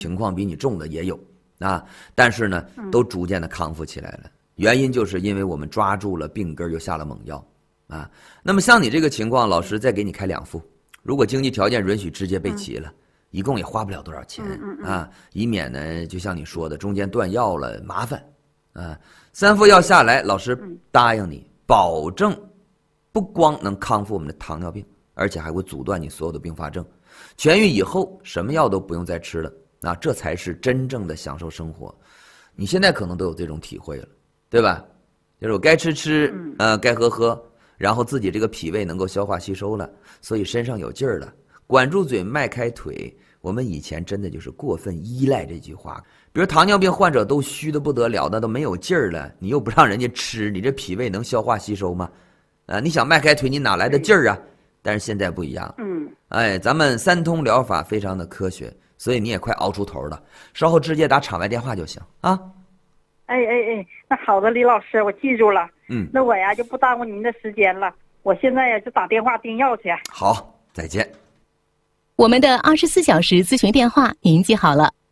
情况比你重的也有啊，但是呢，都逐渐的康复起来了。原因就是因为我们抓住了病根，又下了猛药啊。那么像你这个情况，老师再给你开2副，如果经济条件允许，直接备齐了，一共也花不了多少钱啊，以免呢，就像你说的，中间断药了麻烦啊。3副药下来，老师答应你，保证不光能康复我们的糖尿病，而且还会阻断你所有的并发症。痊愈以后，什么药都不用再吃了，啊，这才是真正的享受生活。你现在可能都有这种体会了，对吧？就是我该吃吃，该喝喝，然后自己这个脾胃能够消化吸收了，所以身上有劲儿了。管住嘴，迈开腿。我们以前真的就是过分依赖这句话，比如糖尿病患者都虚的不得了，那都没有劲儿了，你又不让人家吃，你这脾胃能消化吸收吗？你想迈开腿，你哪来的劲儿啊？但是现在不一样，咱们3通疗法非常的科学，所以你也快熬出头了，稍后直接打场外电话就行啊。 那好的，李老师，我记住了。那我呀就不耽误您的时间了，我现在呀就打电话订药去。 好，再见。 我们的24小时咨询电话您记好了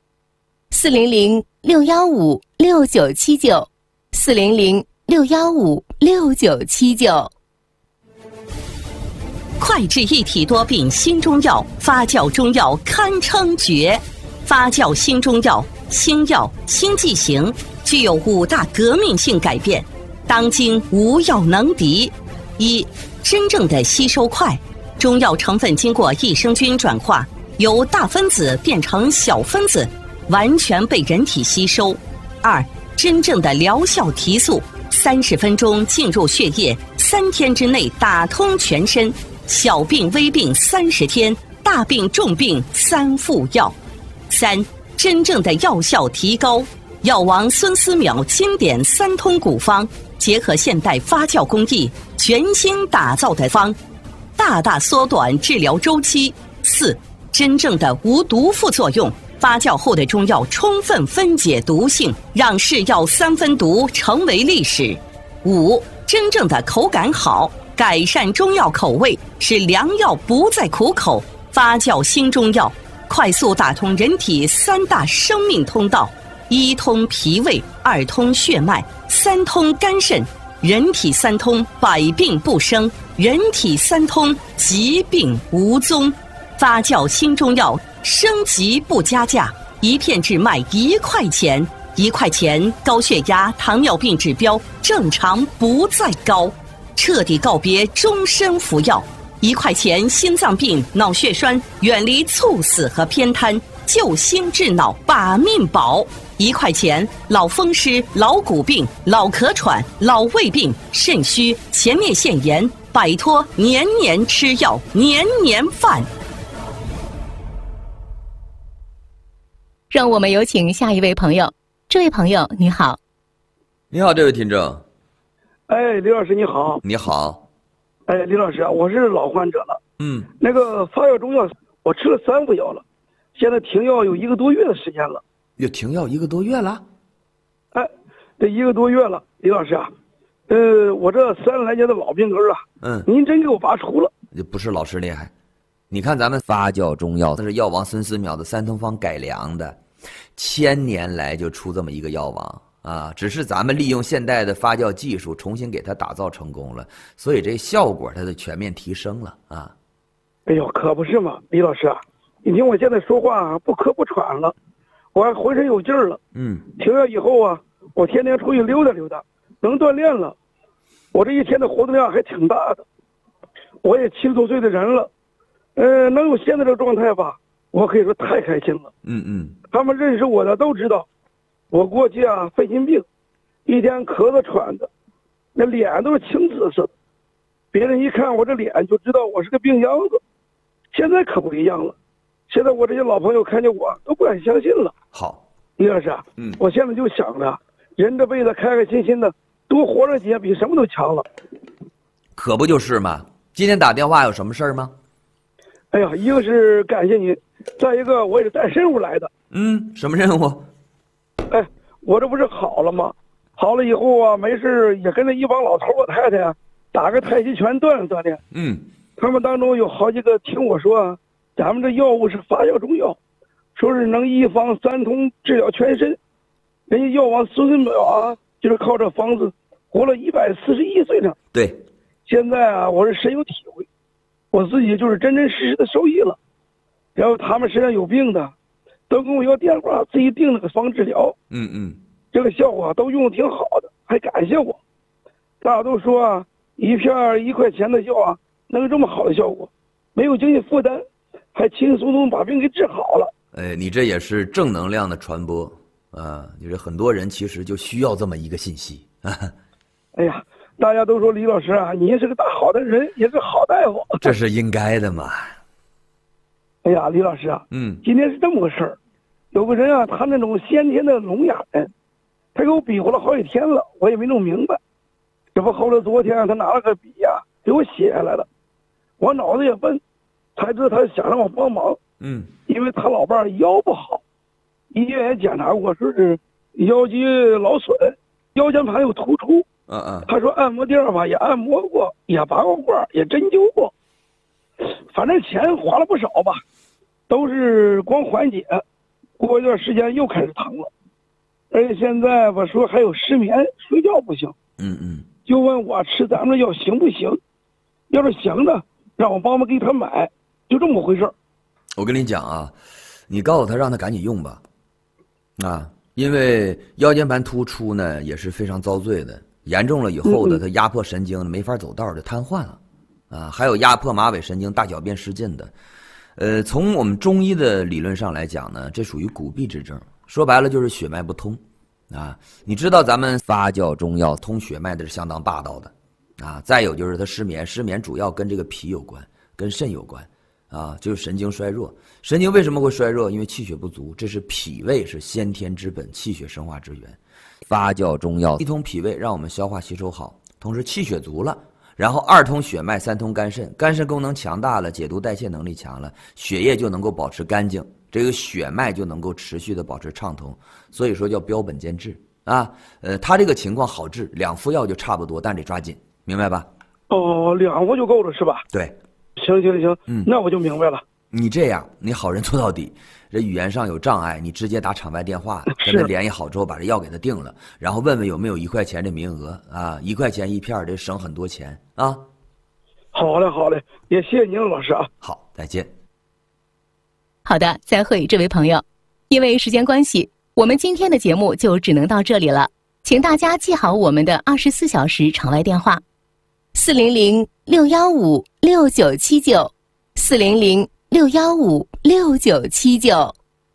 ，400-615-6979，400-615-6979。 快治一体多病新中药，发酵中药堪称绝。发酵新中药，新药新剂型，具有5大革命性改变，当今无药能敌。1. 真正的吸收快，中药成分经过益生菌转化，由大分子变成小分子，完全被人体吸收。2. 真正的疗效提速，30分钟进入血液，3天之内打通全身，小病微病30天，大病重病3副药。3. 真正的药效提高，药王孙思邈经典3通古方，结合现代发酵工艺，全新打造的方，大大缩短治疗周期。4. 真正的无毒副作用，发酵后的中药充分分解毒性，让是药3分毒成为历史。5. 真正的口感好，改善中药口味，使良药不再苦口。发酵新中药，快速打通人体3大生命通道：1通脾胃，2通血脉，3通肝肾。人体3通，百病不生；人体3通，疾病无踪。发酵新中药，升级不加价，一片只卖1块钱，1块钱高血压、糖尿病指标正常不再高，彻底告别终身服药。1块钱心脏病、脑血栓远离猝死和偏瘫，救心治脑把命保。1块钱老风湿、老骨病、老咳喘、老胃病、肾虚、前列腺炎，摆脱年年吃药、年年犯。 让我们有请下一位朋友。这位朋友你好。 你好，这位听众。 李老师你好。 你好。 李老师，我是老患者了。那个发药中药我吃了3副药了，现在停药有1个多月的时间了。 又停药1个多月了？ 这1个多月了，李老师啊，我这30来年的老病根了，您真给我拔除了。 不是老师厉害，你看咱们发酵中药，那是药王孙思邈的3通方改良的，1000年来就出这么一个药王啊，只是咱们利用现代的发酵技术重新给它打造成功了，所以这效果它就全面提升了啊。 哎呦，可不是嘛，李老师啊，你听我现在说话不咳不喘了，我还浑身有劲儿了。停药以后啊，我天天出去溜达溜达，能锻炼了，我这一天的活动量还挺大的。我也70多岁的人了，能有现在这个状态吧，我可以说太开心了。他们认识我的都知道，我过去啊肺心病，一天咳嗽喘的，那脸都是青紫色的，别人一看我这脸就知道我是个病秧子。现在可不一样了，现在我这些老朋友看见我都不敢相信了。 好， 李老师，我现在就想着，人这辈子开开心心的，多活着几年比什么都强了。 可不就是吗？今天打电话有什么事儿吗？ 哎呀，一个是感谢您，再一个我也是带任务来的。 什么任务？ 我这不是好了吗？好了以后啊，没事也跟着一帮老头老太太打个太极拳锻炼锻炼。他们当中有好几个听我说，咱们这药物是发酵中药， 说是能一方三通治疗全身。人家药王孙思邈啊，就是靠这方子活了141岁呢。 对， 现在啊，我是深有体会，我自己就是真真实实的受益了。然后他们身上有病的，都跟我要电话，自己订了个方治疗。这个效果都用的挺好的，还感谢我。大家都说啊，一片1块钱的药啊，能有这么好的效果，没有经济负担，还轻轻松松把病给治好了。 你这也是正能量的传播啊！你这很多人其实就需要这么一个信息啊。 哎呀，大家都说李老师啊，你是个大好的人，也是好大夫。 这是应该的嘛。 哎呀，李老师啊，今天是这么个事儿，有个人啊，他那种先天的聋哑人，他给我比划了好几天了，我也没弄明白。这不后来昨天他拿了个笔呀，给我写下来了。我脑子也笨，才知道他想让我帮忙。因为他老伴儿腰不好，医院也检查过，说是腰肌劳损，腰间盘有突出。他说按摩地方吧也按摩过，也拔过罐，也针灸过，反正钱花了不少吧，都是光缓解，过一段时间又开始疼了，而且现在吧说还有失眠，睡觉不行。就问我吃咱们的药行不行？要是行的，让我帮忙给他买，就这么回事。 我跟你讲啊，你告诉他让他赶紧用吧，因为腰间盘突出呢也是非常遭罪的，严重了以后的，他压迫神经没法走道，就瘫痪了，还有压迫马尾神经，大小便失禁的。从我们中医的理论上来讲呢，这属于骨痹之症，说白了就是血脉不通。你知道咱们发酵中药通血脉的是相当霸道的，再有就是他失眠，失眠主要跟这个脾有关，跟肾有关。就是神经衰弱。神经为什么会衰弱？因为气血不足，这是脾胃是先天之本，气血生化之源。发酵中药一通脾胃，让我们消化吸收好，同时气血足了，然后2通血脉，3通肝肾，肝肾功能强大了，解毒代谢能力强了，血液就能够保持干净，这个血脉就能够持续的保持畅通，所以说叫标本兼治他这个情况好治，2副药就差不多，但得抓紧，明白吧 ？2副就够了是吧？ 对。 行，那我就明白了。 你这样，你好人做到底，这语言上有障碍，你直接打场外电话跟他联系好之后，把这药给他定了，然后问问有没有1块钱的名额1块钱1片，这省很多钱啊。 好嘞，也谢谢您了，老师啊。 好，再见。 好的，再会，这位朋友。因为时间关系，我们今天的节目就只能到这里了，请大家记好我们的24小时场外电话：400-615-6979。400-615-6979。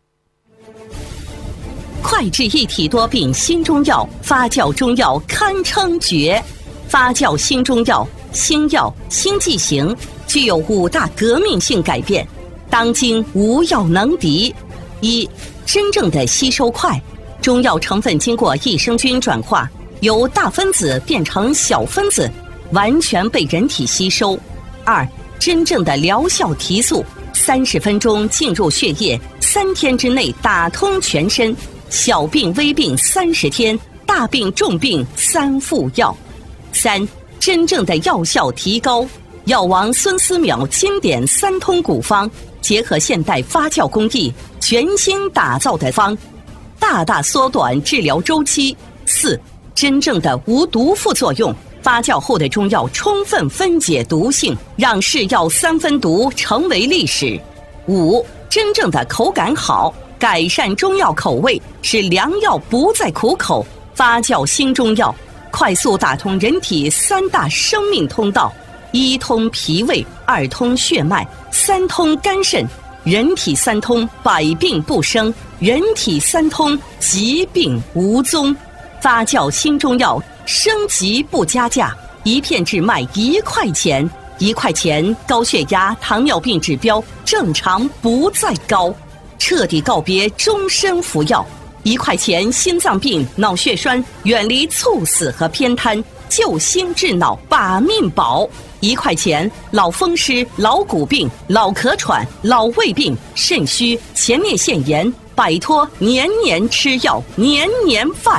快治一体多病新中药，发酵中药堪称绝。发酵新中药，新药新剂型，具有5大革命性改变，当今无药能敌。1、真正的吸收快，中药成分经过益生菌转化，由大分子变成小分子，完全被人体吸收。2、真正的疗效提速，30分钟进入血液，3天之内打通全身，小病微病30天，大病重病3副药。3、真正的药效提高，药王孙思邈经典3通古方，结合现代发酵工艺，全新打造的方，大大缩短治疗周期。4、真正的无毒副作用，发酵后的中药充分分解毒性，让是药3分毒成为历史。5、真正的口感好，改善中药口味，使良药不再苦口。发酵新中药，快速打通人体3大生命通道：1通脾胃，2通血脉，3通肝肾。人体3通，百病不生；人体3通，疾病无踪。发酵新中药，升级不加价，1片只卖1块钱，1块钱高血压、糖尿病指标正常不再高，彻底告别终身服药。1块钱心脏病、脑血栓远离猝死和偏瘫，救心治脑把命保。1块钱老风湿、老骨病、老咳喘、老胃病、肾虚、前列腺炎，摆脱年年吃药、年年犯。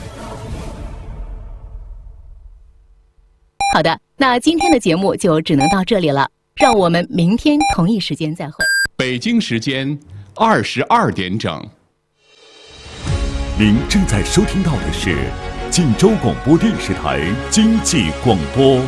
好的，那今天的节目就只能到这里了，让我们明天同一时间再会。 北京时间 22点整。 您正在收听到的是晋州广播电视台经济广播。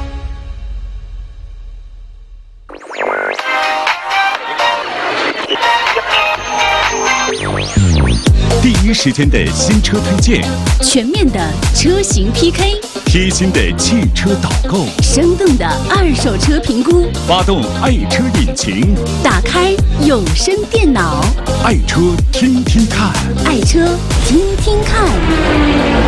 第一时间的新车推荐， 全面的车型 PK， 贴心的汽车导购， 生动的二手车评估， 发动爱车引擎， 打开有声电脑， 爱车听听看， 爱车听听看。